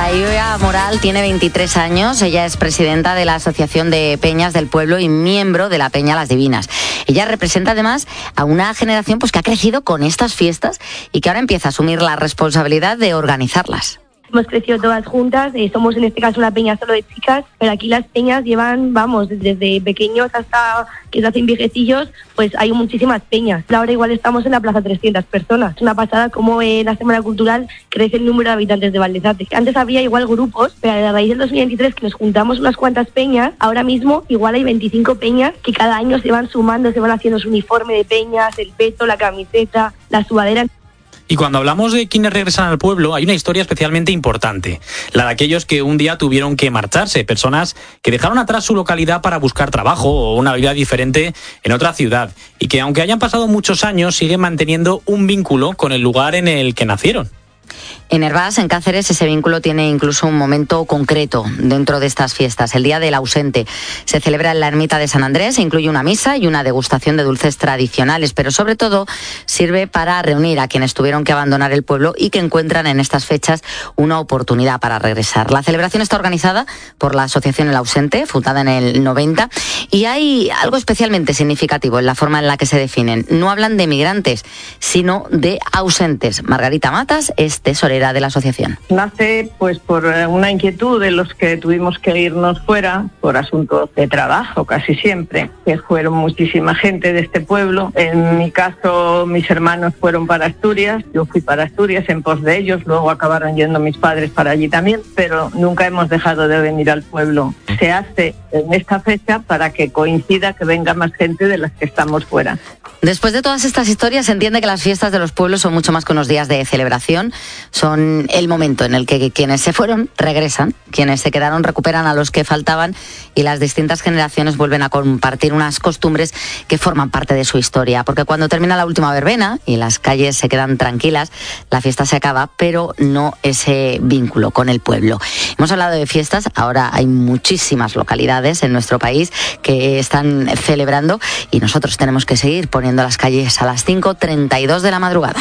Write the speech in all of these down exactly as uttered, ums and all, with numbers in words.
Idoia Moral tiene veintitrés años, ella es presidenta de la Asociación de Peñas del Pueblo y miembro de la Peña Las Divinas. Ella representa además a una generación pues, que ha crecido con estas fiestas y que ahora empieza a asumir la responsabilidad de organizarlas. Hemos crecido todas juntas, eh, somos en este caso una peña solo de chicas, pero aquí las peñas llevan, vamos, desde pequeños hasta que se hacen viejecillos, pues hay muchísimas peñas. Ahora igual estamos en la plaza trescientas personas. Es una pasada como en la Semana Cultural crece el número de habitantes de Valdezate. Antes había igual grupos, pero a raíz del dos mil veintitrés que nos juntamos unas cuantas peñas, ahora mismo igual hay veinticinco peñas que cada año se van sumando, se van haciendo su uniforme de peñas, el peto, la camiseta, la sudadera. Y cuando hablamos de quienes regresan al pueblo, hay una historia especialmente importante, la de aquellos que un día tuvieron que marcharse, personas que dejaron atrás su localidad para buscar trabajo o una vida diferente en otra ciudad, y que aunque hayan pasado muchos años, siguen manteniendo un vínculo con el lugar en el que nacieron. En Hervás, en Cáceres, ese vínculo tiene incluso un momento concreto dentro de estas fiestas, el Día del Ausente. Se celebra en la ermita de San Andrés, e incluye una misa y una degustación de dulces tradicionales, pero sobre todo sirve para reunir a quienes tuvieron que abandonar el pueblo y que encuentran en estas fechas una oportunidad para regresar. La celebración está organizada por la Asociación El Ausente, fundada en el noventa, y hay algo especialmente significativo en la forma en la que se definen. No hablan de migrantes, sino de ausentes. Margarita Matas es tesorera de la asociación. Nace pues por una inquietud de los que tuvimos que irnos fuera por asuntos de trabajo casi siempre, que fueron muchísima gente de este pueblo. En mi caso mis hermanos fueron para Asturias, yo fui para Asturias en pos de ellos, luego acabaron yendo mis padres para allí también, pero nunca hemos dejado de venir al pueblo. Se hace en esta fecha para que coincida que venga más gente de las que estamos fuera. Después de todas estas historias se entiende que las fiestas de los pueblos son mucho más que unos días de celebración, son el momento en el que quienes se fueron regresan, quienes se quedaron recuperan a los que faltaban y las distintas generaciones vuelven a compartir unas costumbres que forman parte de su historia, porque cuando termina la última verbena y las calles se quedan tranquilas, la fiesta se acaba, pero no ese vínculo con el pueblo. Hemos hablado de fiestas, ahora hay muchísimas localidades en nuestro país que están celebrando y nosotros tenemos que seguir poniendo las calles a las cinco treinta y dos de la madrugada.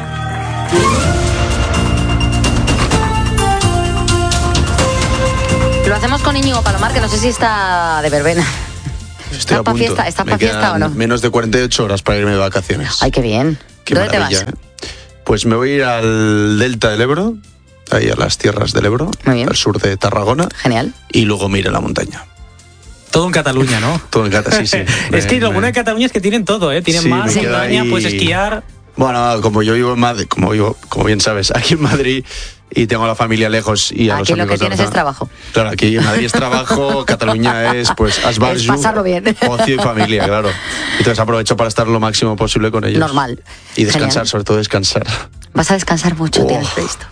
Lo hacemos con Íñigo Palomar, que no sé si está de verbena. Estoy a punto. Fiesta, ¿Estás para fiesta o no? Menos de cuarenta y ocho horas para irme de vacaciones. Ay, qué bien. Qué ¿Dónde maravilla, te vas? ¿eh? Pues me voy a ir al delta del Ebro, ahí a las tierras del Ebro, al sur de Tarragona. Genial. Y luego me iré a la montaña. Todo en Cataluña, ¿no? Todo en Cataluña, sí, sí. Es que me, lo me... bueno de Cataluña es que tienen todo, ¿eh? Tienen sí, mar, montaña, ahí... puedes esquiar. Bueno, como yo vivo en Madrid, como vivo, como bien sabes, aquí en Madrid y tengo a la familia lejos y a aquí los amigos. Aquí lo que tienes de es trabajo. Claro, aquí en Madrid es trabajo, Cataluña es pues asbarju, pasarlo bien. Ocio y familia, claro. Entonces aprovecho para estar lo máximo posible con ellos. Normal. Y descansar, Genial. sobre todo descansar. Vas a descansar mucho, oh. te has previsto.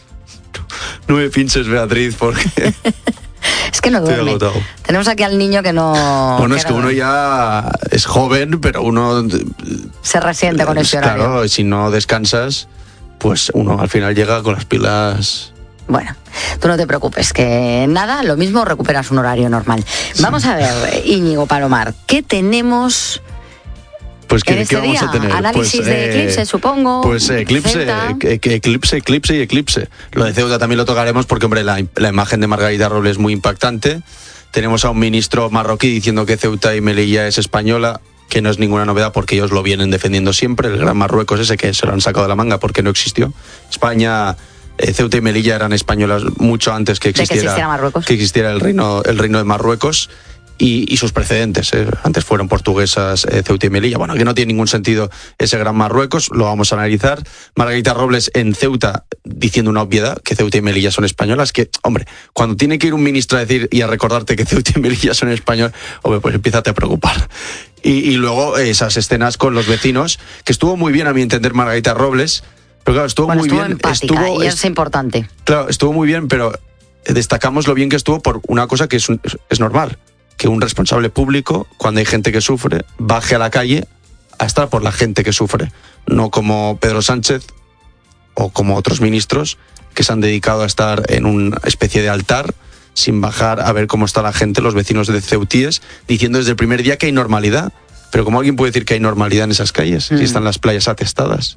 No me pinches, Beatriz, porque... Es que no duerme. Tenemos aquí al niño que no... Bueno, que es que no uno ya es joven, pero uno... Se resiente con ese horario. Claro, si no descansas, pues uno al final llega con las pilas... Bueno, tú no te preocupes, que nada, lo mismo recuperas un horario normal. Sí. Vamos a ver, Íñigo Palomar, ¿qué tenemos... Pues ¿qué, este ¿qué vamos día? a tener? Análisis pues, de eh, eclipse, supongo. Pues eclipse, eh, eclipse, eclipse y eclipse. Lo de Ceuta también lo tocaremos porque, hombre, la, la imagen de Margarita Robles es muy impactante. Tenemos a un ministro marroquí diciendo que Ceuta y Melilla es española, que no es ninguna novedad porque ellos lo vienen defendiendo siempre. El gran Marruecos ese que se lo han sacado de la manga porque no existió. España... Eh, Ceuta y Melilla eran españolas mucho antes que existiera, que existiera, Marruecos. Que existiera el reino, el reino de Marruecos. Y, y sus precedentes, ¿eh? Antes fueron portuguesas, eh, Ceuta y Melilla. Bueno, que no tiene ningún sentido ese gran Marruecos, lo vamos a analizar. Margarita Robles en Ceuta diciendo una obviedad, que Ceuta y Melilla son españolas, que, hombre, cuando tiene que ir un ministro a decir y a recordarte que Ceuta y Melilla son españolas, hombre, pues empieza a te preocupar. Y, y luego esas escenas con los vecinos, que estuvo muy bien a mi entender Margarita Robles, pero claro, estuvo bueno, muy estuvo bien. Empática, estuvo, y es importante. Claro, estuvo muy bien, pero destacamos lo bien que estuvo por una cosa que es, es normal. Que un responsable público, cuando hay gente que sufre, baje a la calle a estar por la gente que sufre. No como Pedro Sánchez o como otros ministros que se han dedicado a estar en una especie de altar sin bajar a ver cómo está la gente, los vecinos de Ceutíes, diciendo desde el primer día que hay normalidad. Pero ¿cómo alguien puede decir que hay normalidad en esas calles? Mm. Si están las playas atestadas,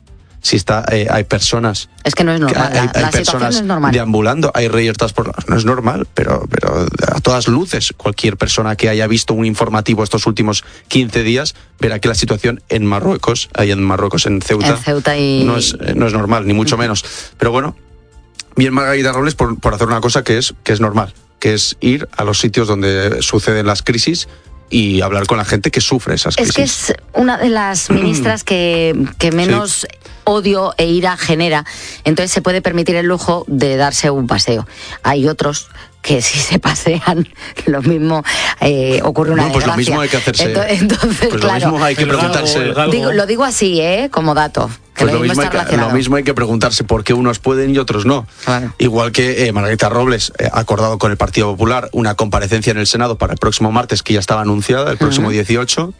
si está, eh, hay personas... Es que no es normal, hay, la, hay la situación personas no es normal. deambulando, hay reyertas por... No es normal, pero, pero a todas luces, cualquier persona que haya visto un informativo estos últimos quince días, verá que la situación en Marruecos, ahí en Marruecos, en Ceuta, en Ceuta y... no, es, no es normal, ni mucho menos. Pero bueno, bien Margarita Robles por, por hacer una cosa que es, que es normal, que es ir a los sitios donde suceden las crisis y hablar con la gente que sufre esas crisis. Es que es una de las ministras que, que menos sí. odio e ira genera, entonces se puede permitir el lujo de darse un paseo. Hay otros que si se pasean, lo mismo eh, ocurre una bueno, pues desgracia. lo mismo hay que hacerse. Entonces, entonces pues claro, lo mismo hay que preguntarse. Galgo, galgo. Digo, lo digo así, ¿eh? Como dato. Que Pues lo, lo, mismo mismo está hay que, relacionado. lo mismo hay que preguntarse por qué unos pueden y otros no. Claro. Igual que eh, Margarita Robles eh, ha acordado con el Partido Popular una comparecencia en el Senado para el próximo martes, que ya estaba anunciada, el próximo uh-huh. dieciocho.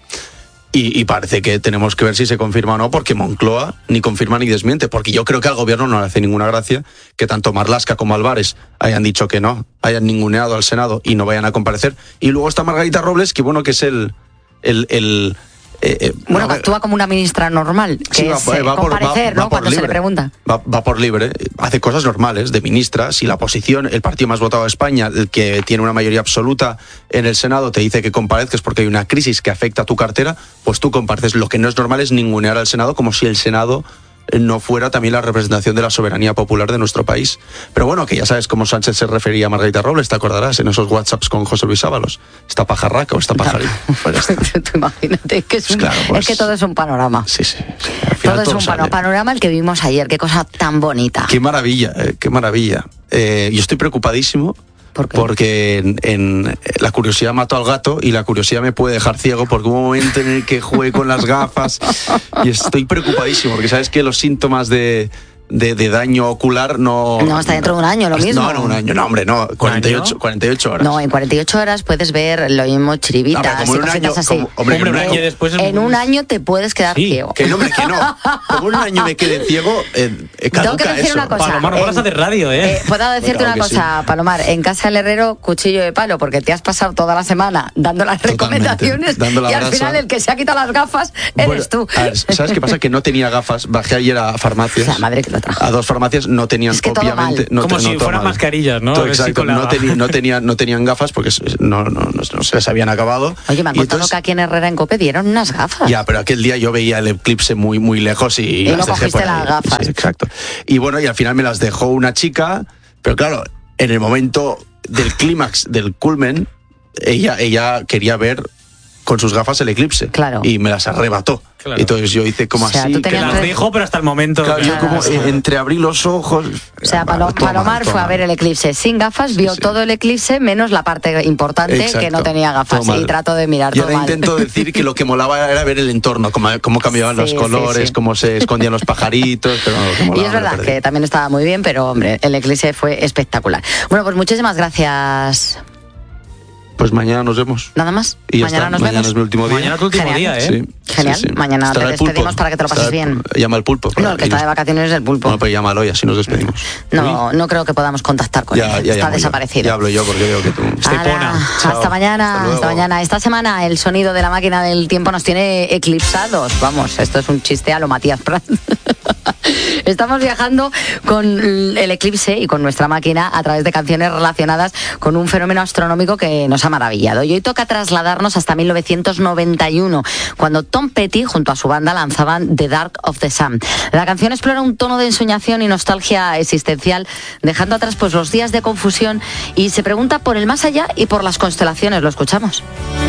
Y, y parece que tenemos que ver si se confirma o no, porque Moncloa ni confirma ni desmiente, porque yo creo que al gobierno no le hace ninguna gracia que tanto Marlaska como Álvarez hayan dicho que no, hayan ninguneado al Senado y no vayan a comparecer. Y luego está Margarita Robles, que bueno, que es el... el, el Eh, eh, bueno, no, que actúa como una ministra normal, que sí, va, es eh, va por, comparecer, va, va ¿no? Cuando libre. se le pregunta. Va, va por libre, hace cosas normales de ministra. Si la oposición, el partido más votado de España, el que tiene una mayoría absoluta en el Senado, te dice que comparezcas porque hay una crisis que afecta a tu cartera, pues tú compareces. Lo que no es normal es ningunear al Senado como si el Senado no fuera también la representación de la soberanía popular de nuestro país. Pero bueno, que ya sabes cómo Sánchez se refería a Margarita Robles, te acordarás, en esos WhatsApps con José Luis Ábalos. Esta pajarraca o esta pajarita. Pues Tú imagínate, es que, es, un, claro, pues, es que todo es un panorama. Sí, sí. sí. Todo es todo un sale. panorama el que vimos ayer, qué cosa tan bonita. Qué maravilla, eh, qué maravilla. Eh, yo estoy preocupadísimo. ¿Por qué? Porque en, en la curiosidad mató al gato y la curiosidad me puede dejar ciego, porque hubo un momento en el que jugué con las gafas y estoy preocupadísimo porque sabes que los síntomas de, de, de daño ocular no... No, hasta dentro de un año, lo mismo. No, no, un año, no, hombre, no, cuarenta y ocho, cuarenta y ocho horas. No, en cuarenta y ocho horas puedes ver lo mismo chiribitas no, como y un año, cositas así. Como, hombre, hombre, un año después es en muy... un año te puedes quedar sí, ciego. Que no, hombre, que no. Como un año me quede ciego, eh, eh, caduca Tengo que decir eso. una cosa. Palomar, no vas a hacer radio, ¿eh? eh Puedo decirte Claro una cosa, sí. Palomar. En casa del herrero, cuchillo de palo, porque te has pasado toda la semana dando las Totalmente, recomendaciones dando la y al brasa. final el que se ha quitado las gafas eres bueno, tú. A ver, ¿sabes qué pasa? Que no tenía gafas. Bajé ayer a farmacias. O sea, madre que lo trajo. A dos farmacias no tenían, es que obviamente. No, Como no, si no, fueran mal. mascarillas, ¿no? Todo, exacto, no, teni, no, tenían, no tenían gafas porque no, no, no, no se les habían acabado. Oye, me han y contado entonces, que aquí en Herrera en Cope dieron unas gafas. Ya, pero aquel día yo veía el eclipse muy, muy lejos y, y las no dejé cogiste por ahí. las gafas. Sí, exacto. Y bueno, y al final me las dejó una chica, pero claro, en el momento del clímax, del culmen, ella, ella quería ver con sus gafas el eclipse. Claro. Y me las arrebató. Claro. Entonces yo hice como O sea, así. tú Que tenías las que- dijo, pero hasta el momento. Claro, yo Claro, como sí. eh, entreabrí los ojos. O sea, Palo- Todo mal, Palomar todo fue a mal. ver el eclipse sin gafas, vio sí. todo el eclipse menos la parte importante Exacto, que no tenía gafas todo mal. y trato de mirar Y todo ahora mal. intento decir que lo que molaba era ver el entorno, cómo, cómo cambiaban Sí, los sí, colores, sí. cómo se escondían los pajaritos. Pero no, lo que Y molaba es me lo verdad perdí. que también estaba muy bien, pero hombre, el eclipse fue espectacular. Bueno, pues muchísimas gracias. Pues mañana nos vemos. Nada más. Y ya Mañana está. nos mañana vemos. es mi último día. Mañana tu último Genial. día, ¿eh? Sí, Genial. sí, sí. Mañana Estará te el pulpo. despedimos para que te lo pases Estará el- bien. Llama al pulpo. No, el que y está nos- de vacaciones es el pulpo. Bueno, pues llámalo y así nos despedimos. No, no creo que podamos contactar con Ya, él. ya está llamo yo. desaparecido. Ya hablo yo porque veo que tú... Hala, hasta Chao. mañana, Hasta hasta, luego. mañana. Esta semana el sonido de la máquina del tiempo nos tiene eclipsados. Vamos, esto es un chiste a lo Matías Prats. Estamos viajando con el eclipse y con nuestra máquina a través de canciones relacionadas con un fenómeno astronómico que nos ha maravillado. Y hoy toca trasladarnos hasta mil novecientos noventa y uno, cuando Tom Petty junto a su banda lanzaban The Dark of the Sun. La canción explora un tono de ensoñación y nostalgia existencial, dejando atrás pues los días de confusión, y se pregunta por el más allá y por las constelaciones. Lo escuchamos.